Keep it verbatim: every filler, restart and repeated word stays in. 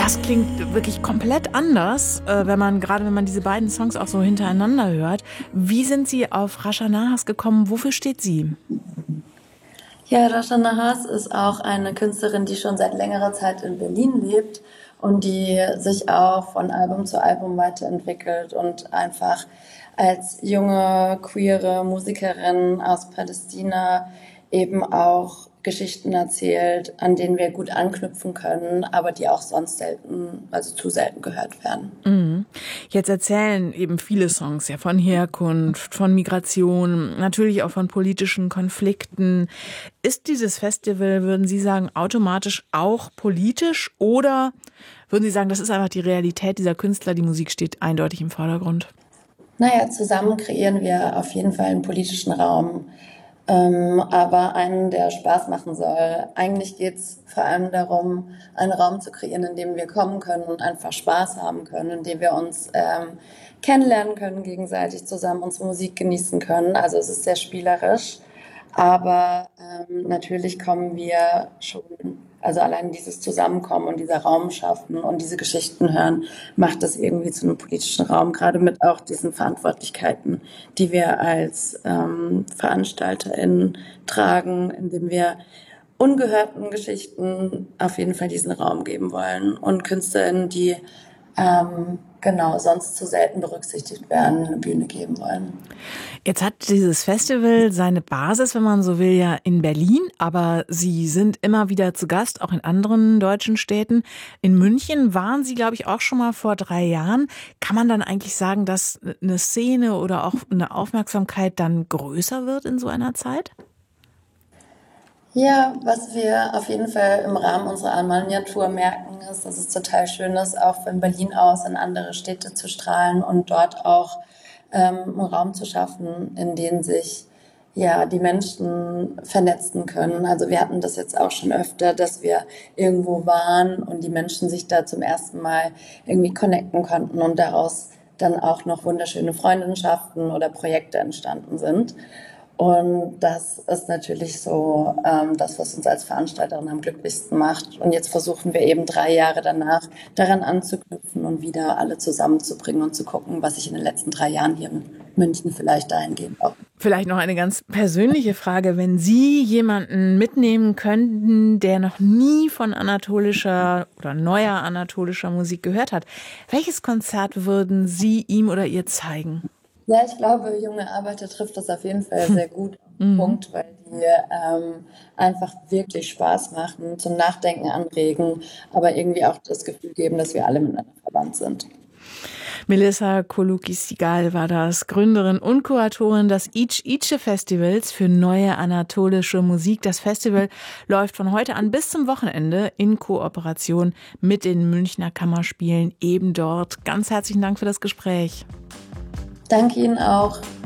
Das klingt wirklich komplett anders, äh, wenn man gerade wenn man diese beiden Songs auch so hintereinander hört. Wie sind Sie auf Rasha Nahas gekommen? Wofür steht sie? Ja, Rasha Nahas ist auch eine Künstlerin, die schon seit längerer Zeit in Berlin lebt und die sich auch von Album zu Album weiterentwickelt und einfach als junge, queere Musikerin aus Palästina eben auch Geschichten erzählt, an denen wir gut anknüpfen können, aber die auch sonst selten, also zu selten gehört werden. Mhm. Jetzt erzählen eben viele Songs ja von Herkunft, von Migration, natürlich auch von politischen Konflikten. Ist dieses Festival, würden Sie sagen, automatisch auch politisch oder würden Sie sagen, das ist einfach die Realität dieser Künstler, die Musik steht eindeutig im Vordergrund? Naja, zusammen kreieren wir auf jeden Fall einen politischen Raum. Ähm, aber einen, der Spaß machen soll. Eigentlich geht's vor allem darum, einen Raum zu kreieren, in dem wir kommen können und einfach Spaß haben können, in dem wir uns ähm, kennenlernen können, gegenseitig zusammen unsere Musik genießen können. Also es ist sehr spielerisch, aber ähm, natürlich kommen wir schon, also allein dieses Zusammenkommen und dieser Raum schaffen und diese Geschichten hören, macht das irgendwie zu einem politischen Raum, gerade mit auch diesen Verantwortlichkeiten, die wir als ähm, VeranstalterInnen tragen, indem wir ungehörten Geschichten auf jeden Fall diesen Raum geben wollen und KünstlerInnen, die ähm, genau sonst zu selten berücksichtigt werden, eine Bühne geben wollen. Jetzt hat dieses Festival seine Basis, wenn man so will, ja in Berlin, aber Sie sind immer wieder zu Gast, auch in anderen deutschen Städten. In München waren Sie, glaube ich, auch schon mal vor drei Jahren. Kann man dann eigentlich sagen, dass eine Szene oder auch eine Aufmerksamkeit dann größer wird in so einer Zeit? Ja, was wir auf jeden Fall im Rahmen unserer Alemannia-Tour merken, ist, dass es total schön ist, auch von Berlin aus in andere Städte zu strahlen und dort auch ähm, einen Raum zu schaffen, in dem sich ja die Menschen vernetzen können. Also wir hatten das jetzt auch schon öfter, dass wir irgendwo waren und die Menschen sich da zum ersten Mal irgendwie connecten konnten und daraus dann auch noch wunderschöne Freundschaften oder Projekte entstanden sind. Und das ist natürlich so ähm, das, was uns als Veranstalterin am glücklichsten macht. Und jetzt versuchen wir eben drei Jahre danach daran anzuknüpfen und wieder alle zusammenzubringen und zu gucken, was sich in den letzten drei Jahren hier in München vielleicht dahingehend auch. Vielleicht noch eine ganz persönliche Frage. Wenn Sie jemanden mitnehmen könnten, der noch nie von anatolischer oder neuer anatolischer Musik gehört hat, welches Konzert würden Sie ihm oder ihr zeigen? Ja, ich glaube, junge Arbeiter trifft das auf jeden Fall sehr gut auf den Punkt, weil die ähm, einfach wirklich Spaß machen, zum Nachdenken anregen, aber irgendwie auch das Gefühl geben, dass wir alle miteinander verwandt sind. Melissa Colucci-Sigal war das, Gründerin und Kuratorin des Iç-İçe-Festivals für neue anatolische Musik. Das Festival läuft von heute an bis zum Wochenende in Kooperation mit den Münchner Kammerspielen eben dort. Ganz herzlichen Dank für das Gespräch. Danke Ihnen auch.